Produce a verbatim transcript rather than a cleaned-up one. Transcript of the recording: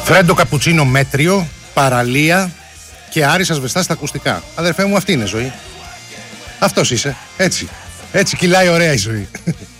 Φρέντο καπουτσίνο μέτριο, παραλία και Άρης ασβεστά στα ακουστικά. Αδερφέ μου, αυτή είναι ζωή. Αυτός είσαι. Έτσι. Έτσι κυλάει ωραία η ζωή.